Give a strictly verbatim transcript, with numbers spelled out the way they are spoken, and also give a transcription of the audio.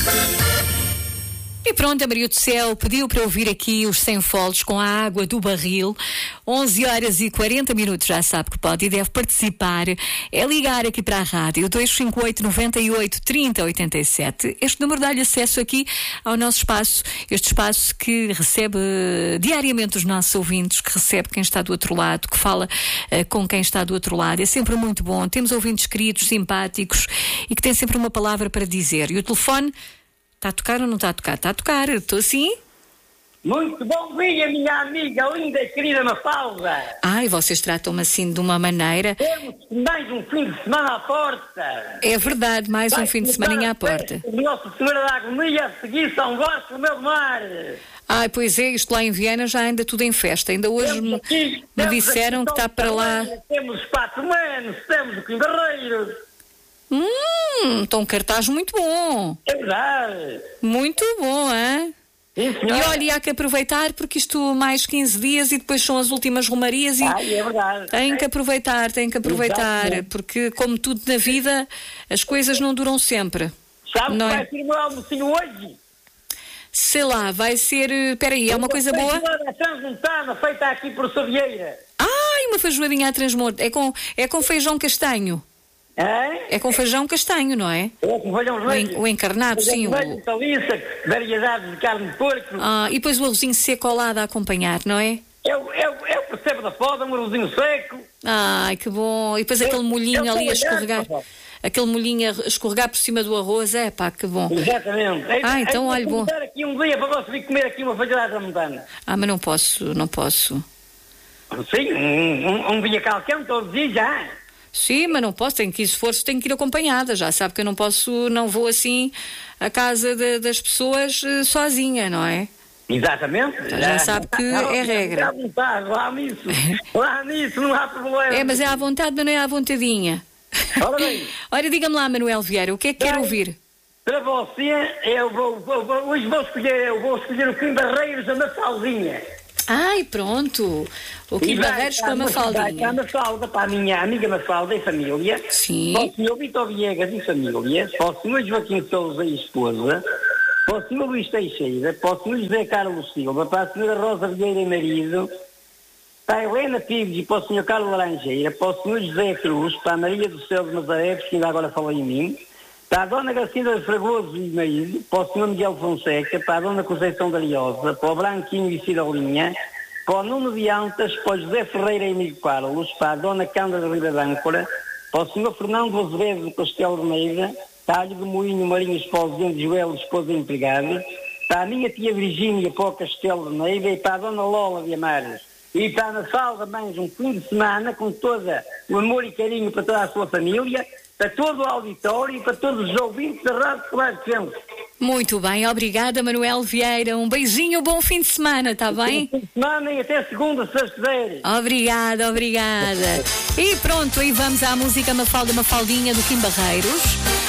E pronto, a Maria do Céu pediu para ouvir aqui os Sem Folhos com a água do barril. onze horas e quarenta minutos, já sabe que pode e deve participar. É ligar aqui para a rádio dois cinco oito, nove oito, três zero oito sete. Este número dá-lhe acesso aqui ao nosso espaço. Este espaço que recebe diariamente os nossos ouvintes, que recebe quem está do outro lado, que fala uh, com quem está do outro lado. É sempre muito bom. Temos ouvintes queridos, simpáticos e que têm sempre uma palavra para dizer. E o telefone... Está a tocar ou não está a tocar? Está a tocar, estou assim? Muito bom dia, minha amiga linda e querida Mafalda. Ai, vocês tratam-me assim de uma maneira... Temos mais um fim de semana à porta. É verdade, mais Vai um fim de semaninha à porta. Nossa Senhora da Agonia, a seguir São Vasco, meu mar. Ai, pois é, isto lá em Viena já anda tudo em festa. Ainda hoje me, aqui, me disseram que está para lá... Temos os quatro manos, temos o Quimbarreiro. Hum, então um cartaz muito bom. É verdade. Muito bom, hein? Sim, e olha, e há que aproveitar porque isto mais quinze dias e depois são as últimas romarias e Ai, é verdade. tem que aproveitar, tem que aproveitar, Exato. Porque como tudo na vida, as coisas não duram sempre. Sabe não que é? vai ser o meu almocinho hoje? Sei lá, vai ser, espera aí, é uma coisa boa? Uma transmontada feita aqui por Savieira. Ai, uma feijoadinha à transmonte, é com, é com feijão castanho. É? É com feijão castanho, não é? É com feijão O, en, o encarnado, sim. O... Taliça, variedades de carne de porco. Ah, e depois o arrozinho seco ao lado a acompanhar, não é? Eu, eu, eu percebo da foda, um arrozinho seco. Ai, que bom. E depois eu, aquele molhinho ali a escorregar. Olhando, aquele molhinho a escorregar por cima do arroz, é pá, que bom. Exatamente. Ah, então olha, bom. Vou aqui um dia para você vir comer aqui uma feijoada tramontana. Ah, mas não posso, não posso. Sim, um, um, um dia calcão, todos os dias já. Sim, mas não posso, tenho que ir, se for, tenho que ir acompanhada, já sabe que eu não posso, não vou assim à casa de, das pessoas uh, sozinha, não é? Exatamente. Então, já sabe que não, é regra. À vontade, lá nisso, lá nisso não há problema. É, mas é à vontade, mas não é à vontadinha. Ora bem. Ora, diga-me lá, Manuel Vieira, o que é que quer ouvir? Para você, eu vou, vou, vou, hoje vou escolher, eu vou escolher o Kim Barreiros da Mafaldinha. Ai, pronto. O Kim Barreiros com a Mafaldinha. A Mafalda, para a minha amiga Mafalda e família. Sim. Para o senhor Vitor Viegas e família. Para o senhor Joaquim Sousa e esposa. Para o senhor Luís Teixeira. Para o senhor José Carlos Silva. Para a senhora Rosa Vieira e marido. Para a Helena Pires e para o senhor Carlos Laranjeira. Para o senhor José Cruz. Para a Maria do Céu de Nazaré, que ainda agora falou em mim. Para a dona Gracinda de Fragoso e marido. Para o senhor Miguel Fonseca. Para a dona Conceição da Liosa. Para o Branquinho e Cirolinha. Para o Nuno de Antas, para o José Ferreira e Emílio Carlos, para a dona Cândida Riba d'Âncora, para o senhor Fernando Azevedo do Castelo de Meira, Talho de Moinho, Marinho Esposo de Joel, esposa empregada, para a minha tia Virgínia, para o Castelo de Meira, e para a dona Lola de Amares, e para a Mafalda, mais um fim de semana, com todo o amor e carinho para toda a sua família, para todo o auditório e para todos os ouvintes da Rádio Claro de Centro. Muito bem, obrigada, Manuel Vieira. Um beijinho, bom fim de semana, está bem? Bom fim de semana e até segunda, se vocês quiserem. Obrigada, obrigada. E pronto, aí vamos à música Mafalda Mafaldinha do Kim Barreiros.